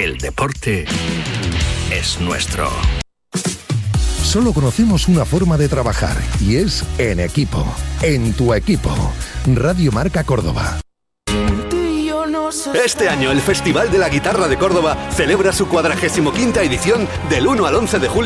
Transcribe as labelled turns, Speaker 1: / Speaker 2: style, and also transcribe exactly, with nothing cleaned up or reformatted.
Speaker 1: El deporte es nuestro.
Speaker 2: Solo conocemos una forma de trabajar y es en equipo. En tu equipo. Radio Marca Córdoba.
Speaker 3: Este año el Festival de la Guitarra de Córdoba celebra su cuadragésimo quinta edición del uno al once de julio.